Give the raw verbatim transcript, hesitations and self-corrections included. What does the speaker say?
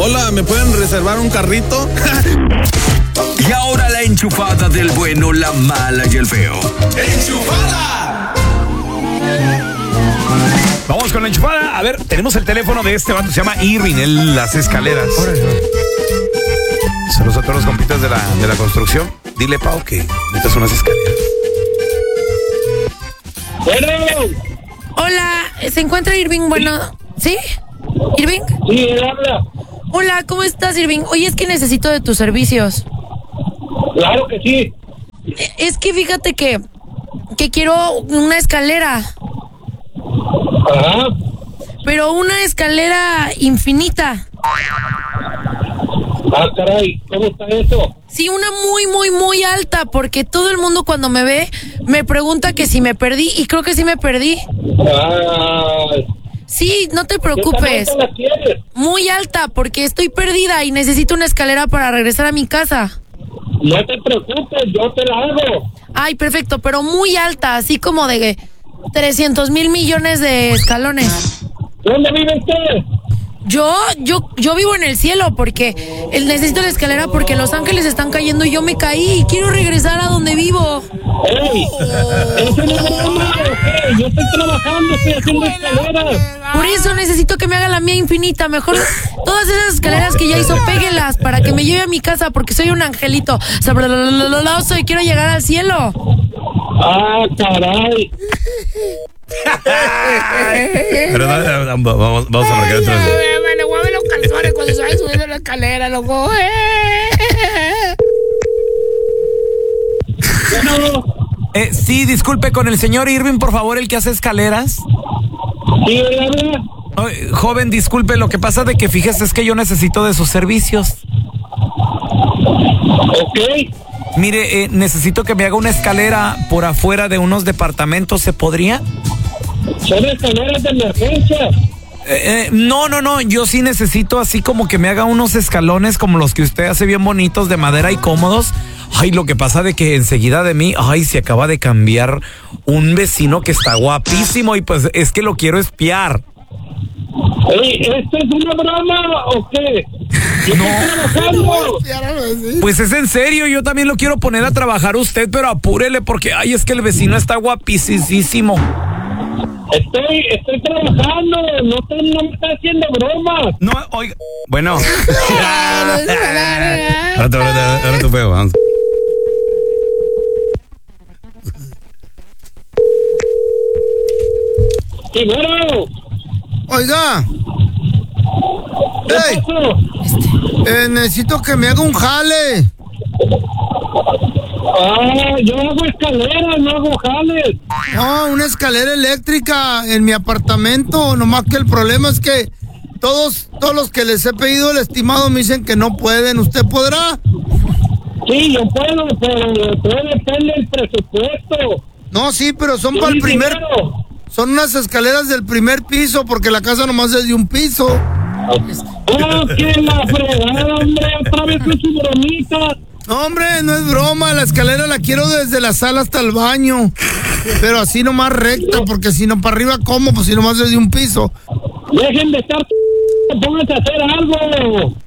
Hola, ¿me pueden reservar un carrito? Y ahora la enchufada del bueno, la mala y el feo. ¡Enchufada! Vamos con la enchufada. A ver, tenemos el teléfono de este vato, se llama Irving, él las escaleras. Saludos a todos los compitas de la, de la construcción. Dile, Pau, que necesitas unas escaleras. Bueno. Hola, ¿se encuentra Irving? Bueno, ¿sí? ¿Irving? Sí, él habla. Hola, ¿cómo estás, Irving? Oye, es que necesito de tus servicios. Claro que sí. Es que fíjate que, que quiero una escalera. Ajá. Pero una escalera infinita. Ah, caray, ¿cómo está eso? Sí, una muy, muy, muy alta, porque todo el mundo cuando me ve me pregunta que si me perdí, y creo que sí me perdí. Ah, Sí, no te ¿qué preocupes. tamaño la quieres? Muy alta, porque estoy perdida y necesito una escalera para regresar a mi casa. No te preocupes, yo te la hago. Ay, perfecto, pero muy alta, así como de trescientos mil millones de escalones. ¿Dónde vive usted? Yo, yo, yo vivo en el cielo porque el- necesito la escalera porque Los Ángeles están cayendo y yo me caí y quiero regresar a donde vivo. ¡Ey! ¡Eso no es broma! ¿O qué? Yo estoy trabajando, estoy haciendo escaleras. Por eso necesito que me haga la mía infinita. Mejor todas esas escaleras que ya hizo, péguelas para que me lleve a mi casa porque soy un angelito. Sabroso y quiero llegar al cielo. ¡Ah, caray! Pero dale, dale, vamos, vamos a marcar otra vez. Me le mueven los calzones cuando se va subiendo la escalera, loco. Bueno, Eh, sí, disculpe, con el señor Irving, por favor, el que hace escaleras. ¿sí él habla? Ay, joven, disculpe, lo que pasa de que fíjese es que yo necesito de sus servicios. Ok. Mire, eh, necesito que me haga una escalera por afuera de unos departamentos, ¿se podría? Son escaleras de emergencia. Eh, eh, no, no, no, yo sí necesito así como que me haga unos escalones como los que usted hace bien bonitos de madera y cómodos. Ay, lo que pasa de que enseguida de mí, ay, se acaba de cambiar un vecino que está guapísimo y pues es que lo quiero espiar. Ey, ¿esto es una broma o qué? Yo No. estoy trabajando. Pues es en serio, yo también lo quiero poner a trabajar usted, pero apúrele porque, ay, es que el vecino está guapísimo. Estoy, estoy trabajando, no, te, no me estás haciendo bromas. No, oiga. Bueno. Ahora tu, ahora, ahora tu feo, vamos. Sí, bueno. Oiga, ¿Qué ey, pasó? eh, necesito que me haga un jale. Ah, yo hago escaleras, no hago jales. No, una escalera eléctrica en mi apartamento. Nomás que el problema es que todos, todos los que les he pedido el estimado me dicen que no pueden. ¿Usted podrá? Sí, yo puedo, pero todo depende del presupuesto. No, sí, pero son Yo para el di primer. dinero. Son unas escaleras del primer piso porque la casa nomás es de un piso. ¡Ah, qué la fregada, hombre! Otra vez con su bromita. No, hombre, no es broma. La escalera la quiero desde la sala hasta el baño. Pero así nomás recta, porque si no para arriba, ¿cómo? Pues si nomás es de un piso. Dejen de estar... Pónganse a hacer algo.